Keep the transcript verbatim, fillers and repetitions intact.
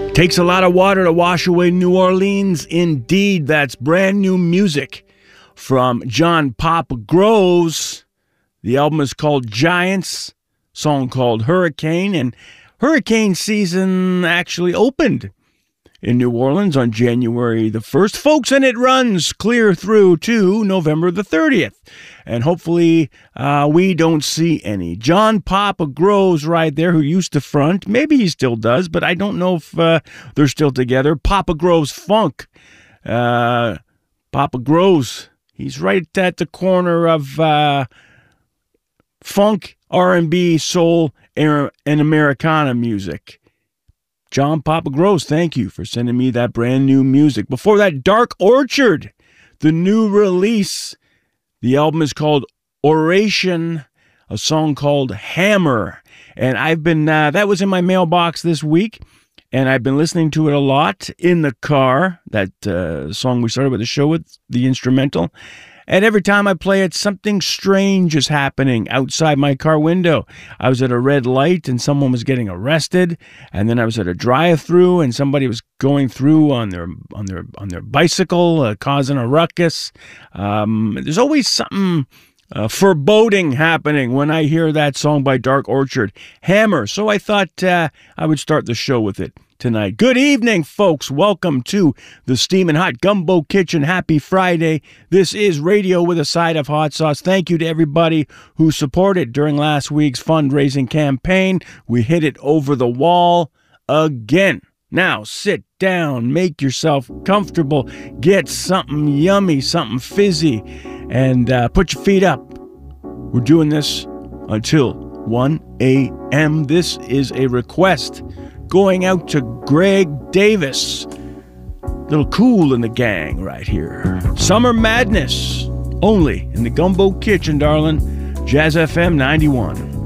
Takes a lot of water to wash away New Orleans. Indeed, that's brand new music from John Papa Groves. The album is called Giants, song called Hurricane, and hurricane season actually opened in New Orleans on January the first, folks, and it runs clear through to November the thirtieth. And hopefully uh, we don't see any. John Papa Groves right there, who used to front. Maybe he still does, but I don't know if uh, they're still together. Papa Groves Funk. Uh, Papa Groves, he's right at the corner of uh, funk, R and B, soul, and Americana music. John Papa Groves, thank you for sending me that brand new music. Before that, Dark Orchard, the new release. The album is called Oration, a song called Hammer. And I've been, uh, that was in my mailbox this week, and I've been listening to it a lot in the car, that uh, song we started with the show with, the instrumental. And every time I play it, something strange is happening outside my car window. I was at a red light and someone was getting arrested, and then I was at a drive-through and somebody was going through on their on their on their bicycle, uh, causing a ruckus. Um, there's always something uh, foreboding happening when I hear that song by Dark Orchard, Hammer. So I thought uh, I would start the show with it tonight. Good evening, folks. Welcome to the Steamin' Hot Gumbo Kitchen. Happy Friday. This is radio with a side of hot sauce. Thank you to everybody who supported during last week's fundraising campaign. We hit it over the wall again. Now sit down, make yourself comfortable, get something yummy, something fizzy, and uh, put your feet up. We're doing this until one a.m. This is a request going out to Greg Davis. Little Cool in the Gang right here. Summer Madness, only in the Gumbo Kitchen, darling. Jazz F M ninety-one.